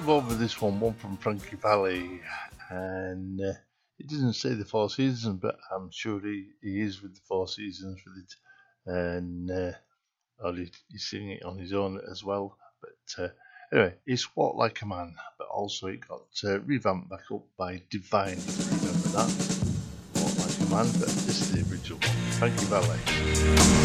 move over this one from Frankie Valli, and it doesn't say the Four Seasons, but I'm sure he is with the Four Seasons with it, and or he's singing it on his own as well. But anyway, it's Walk Like a Man, but also it got revamped back up by Divine. Remember that? Walk Like a Man, but this is the original one, Frankie Valli.